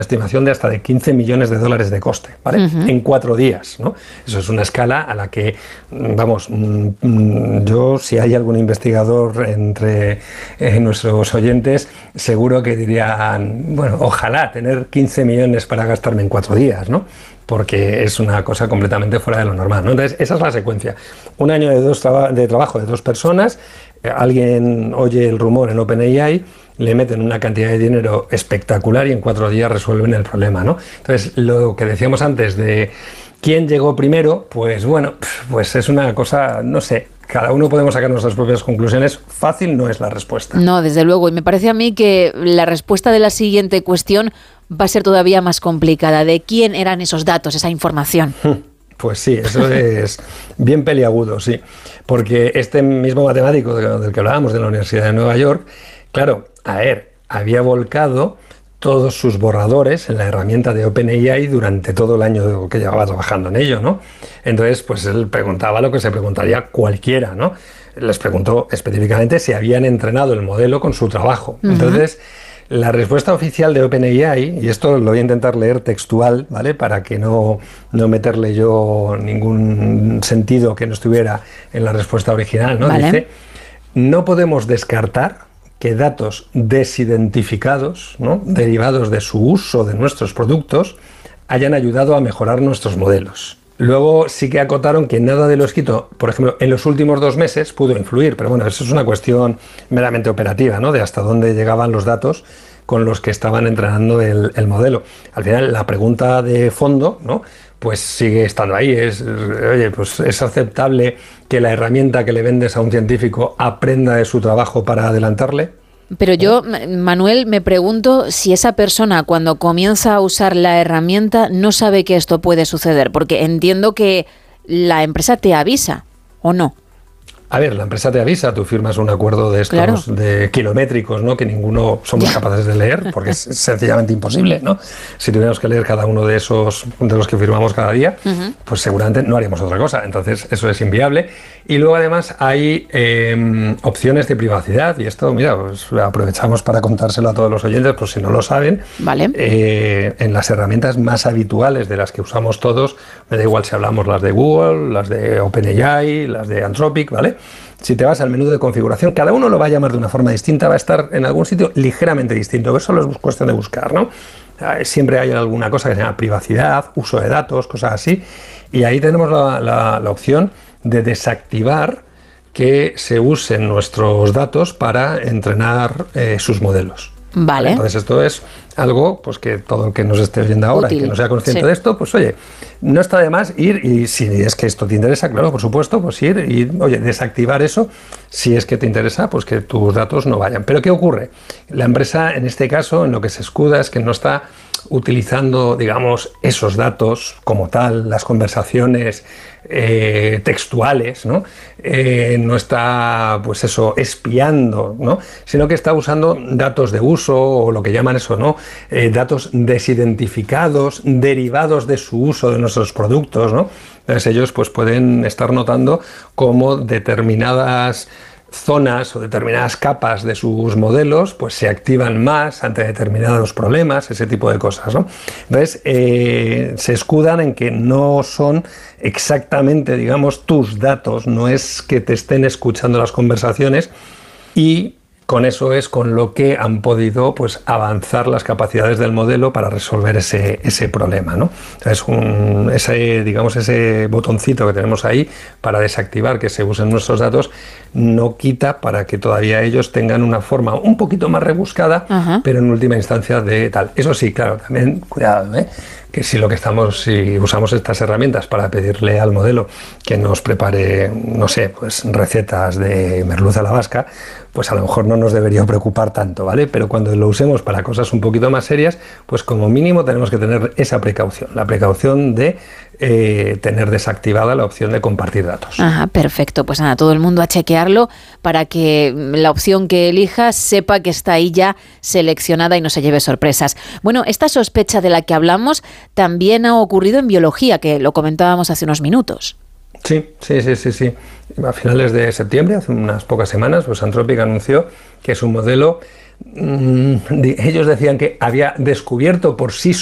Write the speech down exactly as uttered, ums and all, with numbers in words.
estimación de hasta de quince millones de dólares de coste, ¿vale? Uh-huh. En cuatro días, ¿no? Eso es una escala a la que, vamos, yo, si hay algún investigador entre eh, nuestros oyentes, seguro que dirían, bueno, ojalá tener quince millones para gastarme en cuatro días, ¿no? Porque es una cosa completamente fuera de lo normal, ¿no? Entonces, esa es la secuencia. Un año de, dos traba- de trabajo de dos personas, eh, alguien oye el rumor en OpenAI, le meten una cantidad de dinero espectacular y en cuatro días resuelven el problema, ¿no? Entonces, lo que decíamos antes de quién llegó primero, pues bueno, pues es una cosa, no sé, cada uno podemos sacar nuestras propias conclusiones. Fácil no es la respuesta. No, desde luego, y me parece a mí que la respuesta de la siguiente cuestión va a ser todavía más complicada. ¿De quién eran esos datos, esa información? Pues sí, eso es bien peliagudo, sí. Porque este mismo matemático del que hablábamos de la Universidad de Nueva York, claro, a ver, había volcado todos sus borradores en la herramienta de OpenAI durante todo el año que llevaba trabajando en ello, ¿no? Entonces, pues él preguntaba lo que se preguntaría cualquiera, ¿no? Les preguntó específicamente si habían entrenado el modelo con su trabajo. Uh-huh. Entonces, la respuesta oficial de OpenAI, y esto lo voy a intentar leer textual, ¿vale? Para que no, no meterle yo ningún sentido que no estuviera en la respuesta original, ¿no? Vale. Dice, no podemos descartar que datos desidentificados, ¿no? Derivados de su uso de nuestros productos, hayan ayudado a mejorar nuestros modelos. Luego sí que acotaron que nada de lo escrito, por ejemplo, en los últimos dos meses pudo influir, pero bueno, eso es una cuestión meramente operativa, ¿no? De hasta dónde llegaban los datos con los que estaban entrenando el, el modelo. Al final, la pregunta de fondo, ¿no? Pues sigue estando ahí. Es, oye, pues es aceptable que la herramienta que le vendes a un científico aprenda de su trabajo para adelantarle. Pero yo, Manuel, me pregunto si esa persona cuando comienza a usar la herramienta no sabe que esto puede suceder, porque entiendo que la empresa te avisa, ¿o no? A ver, la empresa te avisa, tú firmas un acuerdo de estos claro. de kilométricos, ¿no? Que ninguno somos ya. capaces de leer, porque es sencillamente imposible, ¿no? Si tuviéramos que leer cada uno de esos de los que firmamos cada día, uh-huh. pues seguramente no haríamos otra cosa. Entonces, eso es inviable. Y luego, además, hay eh, opciones de privacidad, y esto, mira, pues aprovechamos para contárselo a todos los oyentes, pues si no lo saben, vale. eh, en las herramientas más habituales de las que usamos todos, me da igual si hablamos las de Google, las de OpenAI, las de Anthropic, ¿vale? Si te vas al menú de configuración, cada uno lo va a llamar de una forma distinta, va a estar en algún sitio ligeramente distinto. Eso solo es cuestión de buscar, ¿no? Siempre hay alguna cosa que se llama privacidad, uso de datos, cosas así. Y ahí tenemos la, la, la opción de desactivar que se usen nuestros datos para entrenar eh, sus modelos. Vale. Entonces esto es algo pues que todo el que nos esté oyendo ahora útil. Y que no sea consciente sí. de esto, pues oye, no está de más ir y si es que esto te interesa, claro, por supuesto, pues ir y oye, desactivar eso, si es que te interesa, pues que tus datos no vayan. Pero ¿qué ocurre? La empresa en este caso en lo que se escuda es que no está utilizando, digamos, esos datos como tal, las conversaciones eh, textuales, ¿no? Eh, no está, pues eso, espiando, ¿no? Sino que está usando datos de uso o lo que llaman eso, ¿no? Eh, datos desidentificados, derivados de su uso de nuestros productos, ¿no? Entonces ellos pues pueden estar notando cómo determinadas zonas o determinadas capas de sus modelos pues se activan más ante determinados problemas, ese tipo de cosas, ¿no? Entonces eh, se escudan en que no son exactamente, digamos, tus datos, no es que te estén escuchando las conversaciones y con eso es con lo que han podido pues avanzar las capacidades del modelo para resolver ese, ese problema, ¿no? Entonces, un, ese, digamos, ese botoncito que tenemos ahí para desactivar que se usen nuestros datos no quita para que todavía ellos tengan una forma un poquito más rebuscada, uh-huh. pero en última instancia de tal. Eso sí, claro, también cuidado, ¿eh? Que si lo que estamos, si usamos estas herramientas para pedirle al modelo que nos prepare, no sé, pues recetas de merluza a la vasca, pues a lo mejor no nos debería preocupar tanto, ¿vale? Pero cuando lo usemos para cosas un poquito más serias, pues como mínimo tenemos que tener esa precaución, la precaución de eh, tener desactivada la opción de compartir datos. Ajá, perfecto. Pues nada, todo el mundo a chequearlo para que la opción que elija sepa que está ahí ya seleccionada y no se lleve sorpresas. Bueno, esta sospecha de la que hablamos también ha ocurrido en biología, que lo comentábamos hace unos minutos. Sí, sí, sí, sí, sí. A finales de septiembre, hace unas pocas semanas, pues Anthropic anunció que su modelo ellos decían que había descubierto por sí